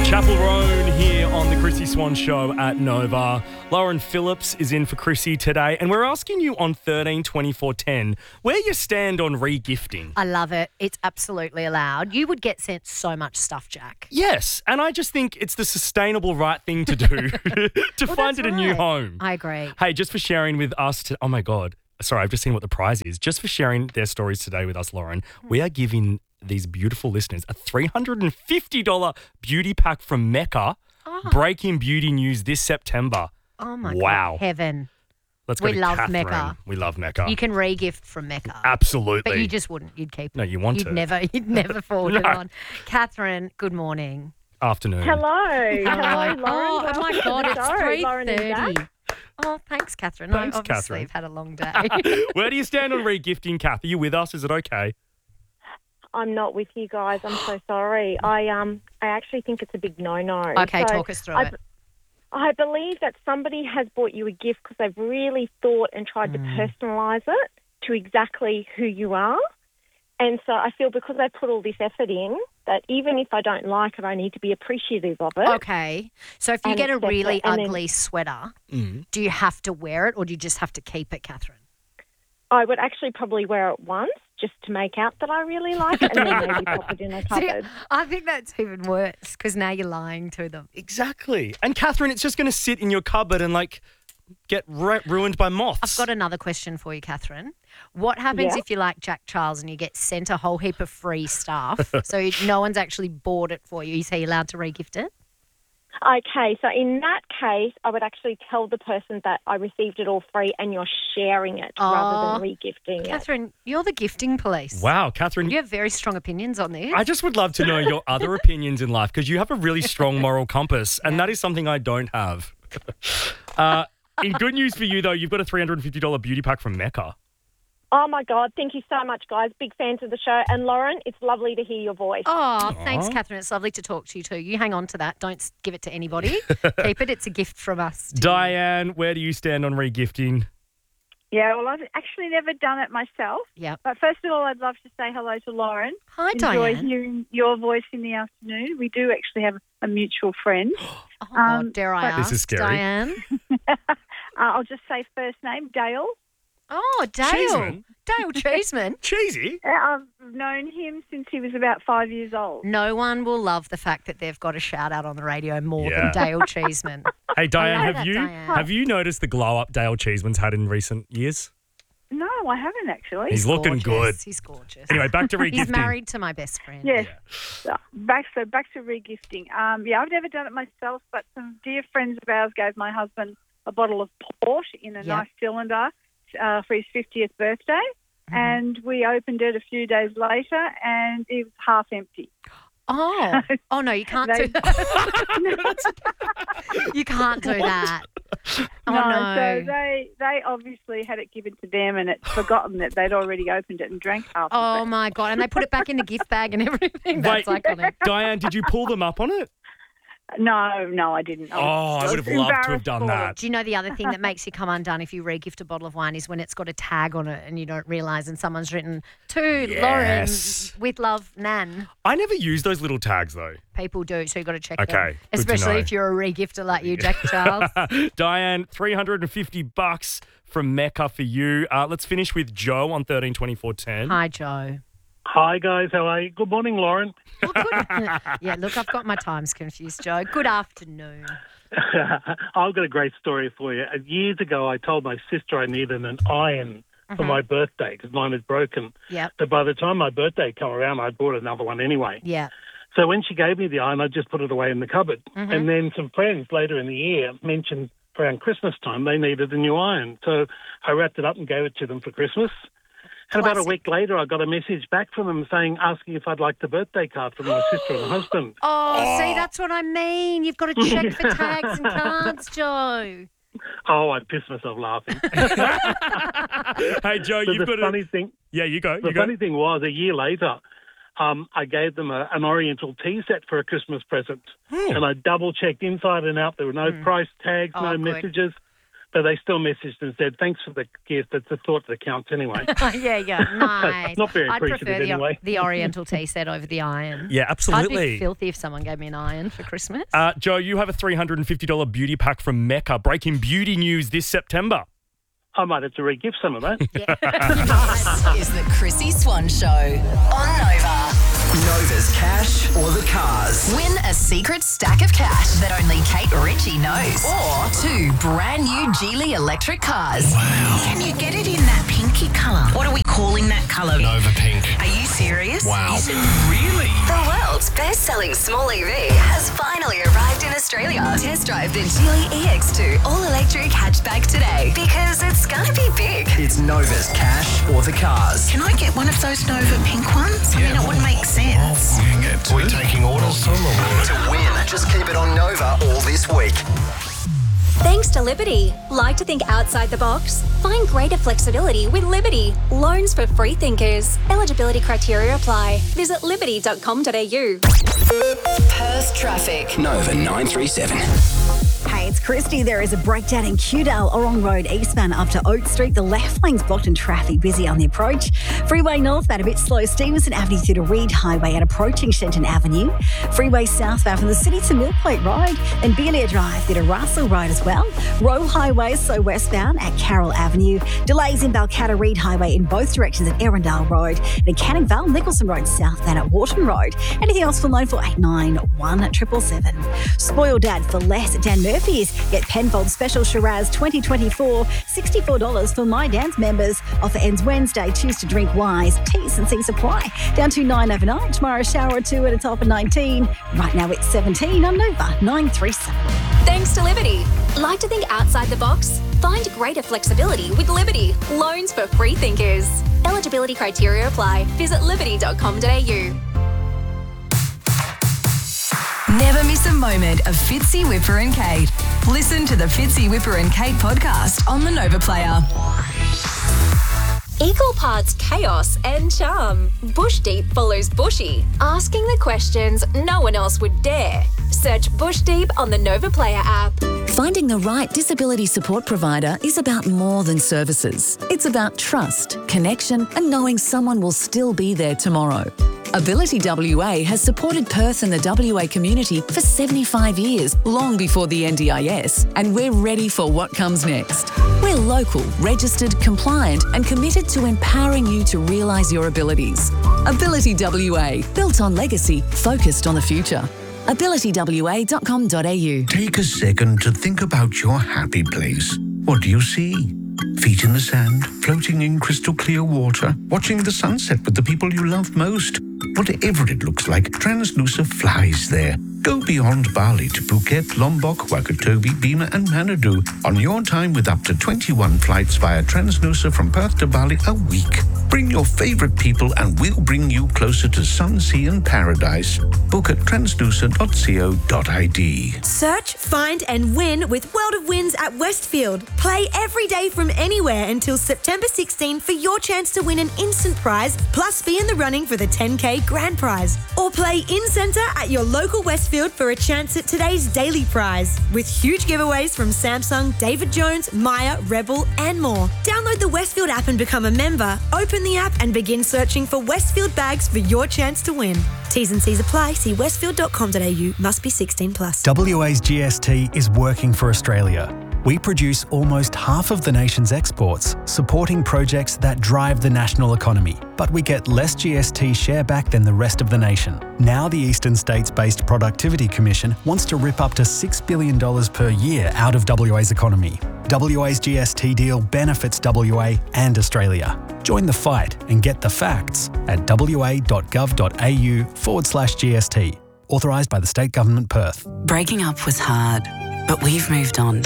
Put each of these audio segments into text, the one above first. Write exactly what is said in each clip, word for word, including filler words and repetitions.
Chapel Roan here on the Chrissy Swan Show at Nova. Lauren Phillips is in for Chrissy today, and we're asking you on thirteen twenty-four ten where you stand on re-gifting. I love it. It's absolutely allowed. You would get sent so much stuff, Jack. Yes, and I just think it's the sustainable right thing to do to Well, find that's it a new right. home. I agree. Hey, just for sharing with us, to, oh my God, sorry, I've just seen what the prize is. Just for sharing their stories today with us, Lauren, we are giving these beautiful listeners a three hundred fifty dollars beauty pack from Mecca. Oh. Breaking beauty news this September. Oh, my Wow. God. Heaven. Let's go We to love Catherine. Mecca. We love Mecca. You can re-gift from Mecca. Absolutely. But you just wouldn't. You'd keep it. No, you want you'd to. Never, you'd never forward it No. on. Catherine, good morning. Afternoon. Hello. Hello, Lauren. Oh, oh my Welcome God, to the it's show, three Lauren and thirty. Jack. Oh, thanks, Catherine. Thanks, I obviously Catherine. have had a long day. Where do you stand on re-gifting, Kath? Are you with us? Is it okay? I'm not with you guys. I'm so sorry. I um I actually think it's a big no-no. Okay, So talk us through I, it. I believe that somebody has bought you a gift because they've really thought and tried to Mm. personalise it to exactly who you are. And so I feel because they put all this effort in, that even if I don't like it, I need to be appreciative of it. Okay. So if you And get a accept really it, and then- ugly sweater, Mm. do you have to wear it or do you just have to keep it, Catherine? I would actually probably wear it once just to make out that I really like it and then maybe pop it in a See, cupboard. I think that's even worse because now you're lying to them. Exactly. And Catherine, it's just going to sit in your cupboard and like get ru- ruined by moths. I've got another question for you, Catherine. What happens Yeah. if you're like Jack Charles and you get sent a whole heap of free stuff, so no one's actually bought it for you? Is he allowed to re-gift it? Okay, so in that case, I would actually tell the person that I received it all free and you're sharing it rather Oh, than re-gifting it. Catherine, you're the gifting police. Wow, Catherine. You have very strong opinions on this. I just would love to know your other opinions in life because you have a really strong moral compass, and that is something I don't have. uh, in good news for you, though, you've got a three hundred fifty dollars beauty pack from Mecca. Oh, my God. Thank you so much, guys. Big fans of the show. And, Lauren, it's lovely to hear your voice. Oh, thanks, Aw. Catherine. It's lovely to talk to you too. You hang on to that. Don't s- give it to anybody. Keep it. It's a gift from us. to you. Diane, where do you stand on re-gifting? Yeah, well, I've actually never done it myself. Yep. But first of all, I'd love to say hello to Lauren. Hi, Enjoy Diane. hearing your voice in the afternoon. We do actually have a mutual friend. Oh, Um, God, dare I but- ask, This is scary. Diane? uh, I'll just say first name, Dale. Oh, Dale. Cheeseman? Dale Cheeseman. Cheesy. Uh, I've known him since he was about five years old. No one will love the fact that they've got a shout out on the radio more Yeah. than Dale Cheeseman. Hey, Diane, know have that, you Diane. have you noticed the glow up Dale Cheeseman's had in recent years? No, I haven't actually. He's looking gorgeous. good. He's gorgeous. Anyway, back to re-gifting. He's married to my best friend. Yes. So, back so back to re-gifting. Um, yeah, I've never done it myself, but some dear friends of ours gave my husband a bottle of port in a Yep. nice cylinder uh, for his fiftieth birthday, and we opened it a few days later, and it was half empty. Oh, oh no, you can't They- do that. You can't do that. Oh no. so they they obviously had it given to them, and it's forgotten that they'd already opened it and drank half Oh of it. my God. And they put it back in the gift bag and everything. That's Wait. iconic. Diane, did you pull them up on it? No, no, I didn't. Oh, I was would have loved to have embarrassed done for them. that. Do you know the other thing that makes you come undone if you re-gift a bottle of wine is when it's got a tag on it and you don't realise and someone's written, to Lauren, Yes. with love, Nan. I never use those little tags though. People do, so you've got to check Okay, them. good to Especially know. if you're a re-gifter like you, Jack Charles. Diane, three hundred fifty bucks from Mecca for you. Uh, let's finish with Joe on thirteen twenty-four ten. Hi, Joe. Hi, guys. How are you? Good morning, Lauren. Oh, good. Yeah, look, I've got my times confused, Joe. Good afternoon. I've got a great story for you. Uh, Years ago, I told my sister I needed an iron for Mhm. my birthday because mine was broken. Yep. But by the time my birthday came around, I bought another one anyway. Yeah. So when she gave me the iron, I just put it away in the cupboard. Mhm. And then some friends later in the year mentioned around Christmas time they needed a new iron. So I wrapped it up and gave it to them for Christmas. And about a Classic. week later, I got a message back from them saying, asking if I'd like the birthday card from my sister and husband. Oh, see, that's what I mean. You've got to check for tags and cards, Joe. Oh, I pissed myself laughing. Hey, Joe, So you've the got funny a... thing, Yeah, you go. the You go. funny thing was, a year later, um, I gave them a, an Oriental tea set for a Christmas present, Hmm. and I double checked inside and out. There were no price tags, Oh, no good. messages. But they still messaged and said, thanks for the gift. It's a thought that counts anyway. yeah, yeah, nice. Not very I'd appreciative prefer the, anyway. the Oriental tea set over the iron. Yeah, I'd absolutely. be filthy if someone gave me an iron for Christmas. Uh, Joe, you have a three hundred fifty dollars beauty pack from Mecca, breaking beauty news this September. I might have to re-gift some of that. This is the Chrissy Swan Show on Nova. Nova's cash or the cars. Win a secret stack of cash that only Kate Ritchie knows. Or two brand new Geely electric cars. Wow. Can you get it in that pinky colour? What are we calling that colour? Nova Pink. Are you serious? Wow. Is it really? The world's best-selling small E V has finally arrived in Australia. Test drive the Geely E X two all-electric hatchback today because it's gonna be big. It's Nova's cash or the cars. Can I get one of those Nova pink ones? I mean, it wouldn't make sense. Oh, you can get two. We're taking orders. To win, just keep it on Nova all this week. Thanks to Liberty. Like to think outside the box? Find greater flexibility with Liberty. Loans for free thinkers. Eligibility criteria apply. Visit liberty dot com dot a u. Perth traffic. Nova nine three seven. Hey, it's Christy. There is a breakdown in Kewdale, Orong Road eastbound up to Oak Street. The left lane's blocked and traffic busy on the approach. Freeway northbound a bit slow. Stevenson Avenue through to Reed Highway and approaching Shenton Avenue. Freeway southbound from the city to Millpoint Road and Beeliar Drive through to Russell Road as well. Royal Highway so westbound at Carroll Avenue. Delays in Balcatta Reed Highway in both directions at Erindale Road and at Canning Vale Nicholson Road southbound at Wharton Road. Anything else for nine four eight nine one seven seven seven. Spoiled Dad for less at Dan Murphy's. Get Penfold Special Shiraz twenty twenty-four, sixty-four dollars for My Dance members. Offer ends Wednesday. Choose to drink wise. T's and C's apply. Down to nine overnight. Tomorrow shower or two at a top of nineteen. Right now it's seventeen on Nova nine three seven. Thanks to Liberty. Like to think outside the box? Find greater flexibility with Liberty. Loans for free thinkers. Eligibility criteria apply. Visit liberty dot com dot a u. Never miss a moment of Fitzy, Whipper and Kate. Listen to the Fitzy, Whipper and Kate podcast on the Nova Player. Equal parts chaos and charm. Bush Deep follows Bushy, asking the questions no one else would dare. Search Bush Deep on the Nova Player app. Finding the right disability support provider is about more than services. It's about trust, connection, and knowing someone will still be there tomorrow. Ability W A has supported Perth and the W A community for seventy-five years, long before the N D I S, and we're ready for what comes next. We're local, registered, compliant, and committed to empowering you to realise your abilities. Ability W A, built on legacy, focused on the future. ability w a dot com dot a u. Take a second to think about your happy place. What do you see? Feet in the sand, floating in crystal clear water, watching the sunset with the people you love most. Whatever it looks like, Transnusa flies there. Go beyond Bali to Phuket, Lombok, Wakatobi, Bima and Manado on your time with up to twenty-one flights via Transnusa from Perth to Bali a week. Bring your favourite people and we'll bring you closer to sun, sea and paradise. Book at transnusa dot co dot i d. Search, find and win with World of Wins at Westfield. Play every day from anywhere until September sixteenth for your chance to win an instant prize plus be in the running for the ten K grand prize. Or play in-centre at your local Westfield for a chance at today's daily prize with huge giveaways from Samsung, David Jones, Maya, Rebel and more. Download the Westfield app and become a member. Open the app and begin searching for Westfield bags for your chance to win. T's and C's apply. See westfield dot com dot a u. Must be sixteen plus. W A's G S T is working for Australia. We produce almost half of the nation's exports, supporting projects that drive the national economy. But we get less G S T share back than the rest of the nation. Now the Eastern States-based Productivity Commission wants to rip up to six billion dollars per year out of W A's economy. W A's G S T deal benefits W A and Australia. Join the fight and get the facts at w a dot gov dot a u forward slash G S T. Authorised by the State Government, Perth. Breaking up was hard, but we've moved on.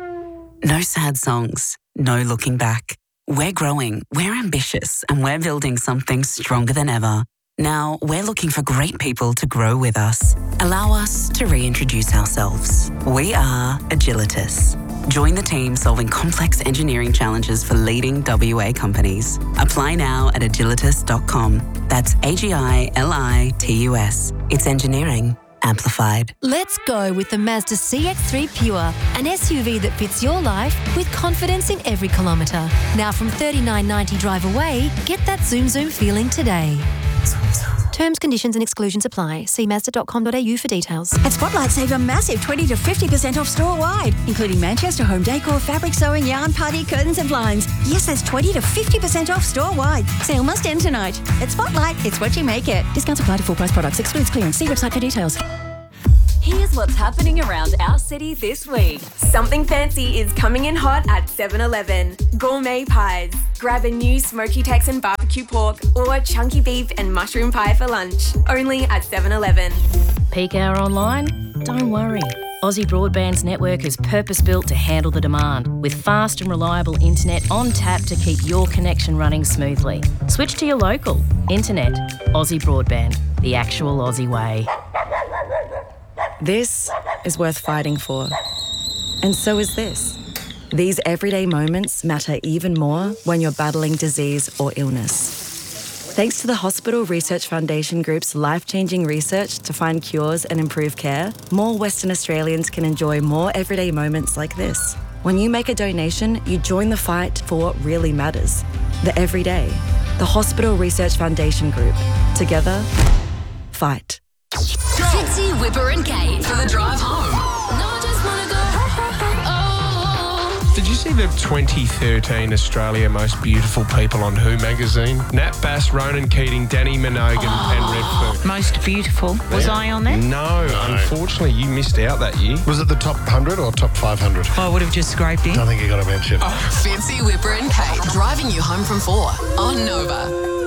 No sad songs, no looking back. We're growing, we're ambitious, and we're building something stronger than ever. Now, we're looking for great people to grow with us. Allow us to reintroduce ourselves. We are Agilitas. Join the team solving complex engineering challenges for leading W A companies. Apply now at agilitas dot com. That's A G I L I T U S. It's engineering amplified. Let's go with the Mazda C X three Pure, an S U V that fits your life with confidence in every kilometre. Now from thirty-nine ninety drive away, get that zoom zoom feeling today. Terms, conditions and exclusions apply. See mazda dot com dot a u for details. At Spotlight, save a massive twenty to fifty percent off store-wide, including Manchester home decor, fabric sewing, yarn, party, curtains and blinds. Yes, that's twenty to fifty percent off store-wide. Sale must end tonight. At Spotlight, it's what you make it. Discounts apply to full-price products. Excludes clearance. See website for details. Here's what's happening around our city this week. Something fancy is coming in hot at seven eleven. Gourmet pies. Grab a new smoky Texan barbecue pork or chunky beef and mushroom pie for lunch. Only at seven eleven. Peak hour online? Don't worry. Aussie Broadband's network is purpose-built to handle the demand, with fast and reliable internet on tap to keep your connection running smoothly. Switch to your local. Internet. Aussie Broadband. The actual Aussie way. This is worth fighting for. And so is this. These everyday moments matter even more when you're battling disease or illness. Thanks to the Hospital Research Foundation Group's life-changing research to find cures and improve care, more Western Australians can enjoy more everyday moments like this. When you make a donation, you join the fight for what really matters. The everyday. The Hospital Research Foundation Group. Together, fight. Fitzy, Whipper and Kate for the drive home. Did you see the twenty thirteen Australia Most Beautiful People on Who magazine? Nat Bass, Ronan Keating, Danny Minogue Oh. and Redfern. Most beautiful. Was Yeah. I on there? No, unfortunately you missed out that year. Was it the top one hundred or top five hundred? I would have just scraped in. I think you got a mention. Fitzy, Whipper and Kate driving you home from four on Nova.